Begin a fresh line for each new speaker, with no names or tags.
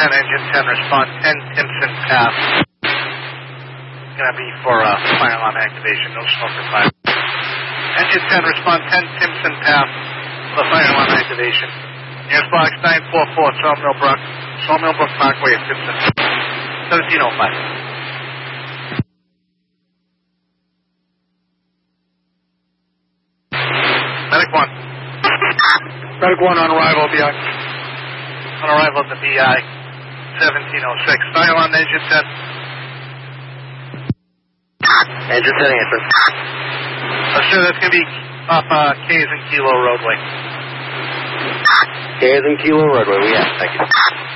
Engine 10, respond 10 Timpson Path. Going to be for fire alarm activation, no smoke required. Engine 10, respond 10 Timpson Path for the fire alarm activation. Nearest box 944, Sawmill Brook Parkway at Timpson. 1705. Medic 1.
Medic 1 on arrival at BI.
On arrival at the BI, 1706. Fire alarm engine 10.
Engine 10 answer.
Sir, that's going to be up K's and Kilo roadway.
K's and Kilo roadway, we have. Thank you.